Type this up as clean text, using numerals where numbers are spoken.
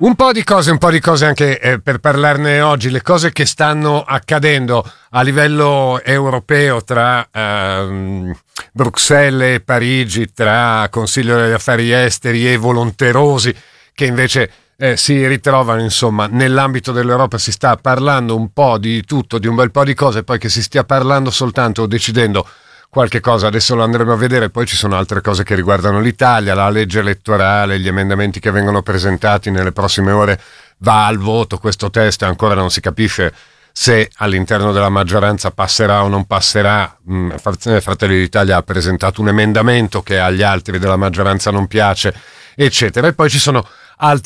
Un po' di cose anche per parlarne oggi, le cose che stanno accadendo a livello europeo tra Bruxelles e Parigi, tra Consiglio degli Affari Esteri e volonterosi che invece si ritrovano, insomma, nell'ambito dell'Europa. Si sta parlando un po' di tutto, di un bel po' di cose, poi che si stia parlando soltanto o decidendo qualche cosa, adesso lo andremo a vedere. Poi ci sono altre cose che riguardano l'Italia, la legge elettorale, gli emendamenti che vengono presentati nelle prossime ore, va al voto questo testo, ancora non si capisce se all'interno della maggioranza passerà o non passerà. Fratelli d'Italia ha presentato un emendamento che agli altri della maggioranza non piace, eccetera. E poi ci sono altre